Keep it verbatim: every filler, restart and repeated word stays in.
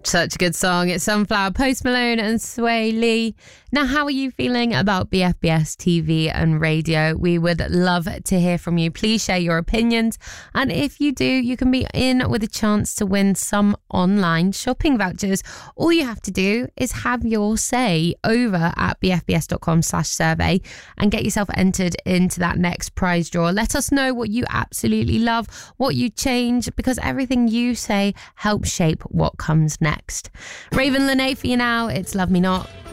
Such a good song. It's Sunflower, Post Malone and Sway Lee. Now, how are you feeling about B F B S T V and radio? We would love to hear from you. Please share your opinions. And if you do, you can be in with a chance to win some online shopping vouchers. All you have to do is have your say over at bfbs.com slash survey and get yourself entered into that next prize draw. Let us know what you absolutely love, what you change, because everything you say helps shape what comes next. Raven Lenae for you now. It's Love Me Not.